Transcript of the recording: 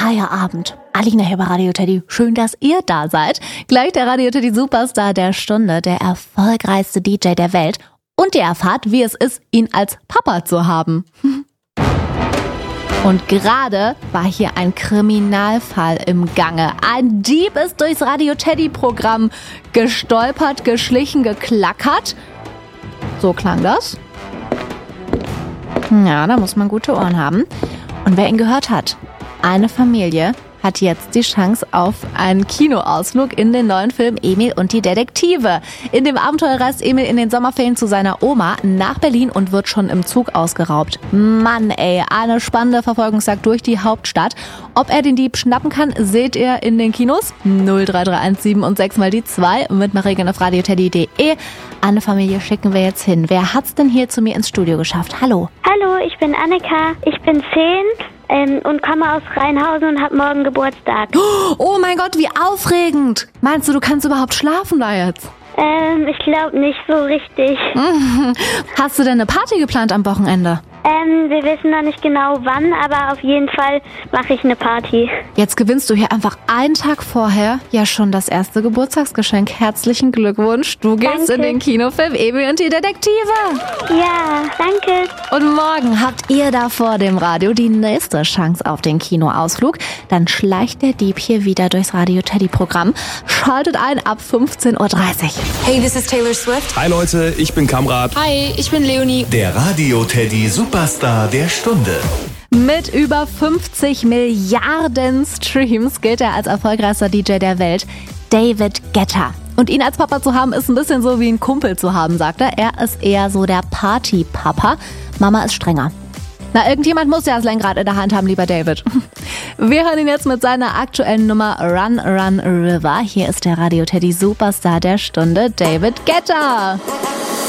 Feierabend. Alina hier bei Radio Teddy. Schön, dass ihr da seid. Gleich der Radio Teddy Superstar der Stunde, der erfolgreichste DJ der Welt. Und ihr erfahrt, wie es ist, ihn als Papa zu haben. Und gerade war hier ein Kriminalfall im Gange. Ein Dieb ist durchs Radio Teddy-Programm gestolpert, geschlichen, geklackert. So klang das. Ja, da muss man gute Ohren haben. Und wer ihn gehört hat, eine Familie hat jetzt die Chance auf einen Kinoausflug in den neuen Film Emil und die Detektive. In dem Abenteuer reist Emil in den Sommerferien zu seiner Oma nach Berlin und wird schon im Zug ausgeraubt. Mann ey, eine spannende Verfolgungsjagd durch die Hauptstadt. Ob er den Dieb schnappen kann, seht ihr in den Kinos. 03317 und 6 mal die 2 mit Maregen auf radioteddy.de. Eine Familie schicken wir jetzt hin. Wer hat's denn hier zu mir ins Studio geschafft? Hallo. Hallo, ich bin Annika. Ich bin 10 und komme aus Rheinhausen und habe morgen Geburtstag. Oh mein Gott, wie aufregend. Meinst du kannst überhaupt schlafen da jetzt? Ich glaube nicht so richtig. Hast du denn eine Party geplant am Wochenende? Wir wissen noch nicht genau wann, aber auf jeden Fall mache ich eine Party. Jetzt gewinnst du hier einfach einen Tag vorher ja schon das erste Geburtstagsgeschenk. Herzlichen Glückwunsch. Du gehst in den Kinofilm Emil und die Detektive. Ja, danke. Und morgen habt ihr da vor dem Radio die nächste Chance auf den Kinoausflug. Dann schleicht der Dieb hier wieder durchs Radio Teddy Programm. Schaltet ein ab 15:30 Uhr. Hey, this is Taylor Swift. Hi Leute, ich bin Kamrat. Hi, ich bin Leonie. Der Radio Teddy Superstar der Stunde. Mit über 50 Milliarden Streams gilt er als erfolgreichster DJ der Welt, David Guetta. Und ihn als Papa zu haben, ist ein bisschen so wie ein Kumpel zu haben, sagt er. Er ist eher so der Party-Papa. Mama ist strenger. Na, irgendjemand muss ja das Lenkrad in der Hand haben, lieber David. Wir hören ihn jetzt mit seiner aktuellen Nummer Run, Run, River. Hier ist der Radio Teddy Superstar der Stunde, David Guetta.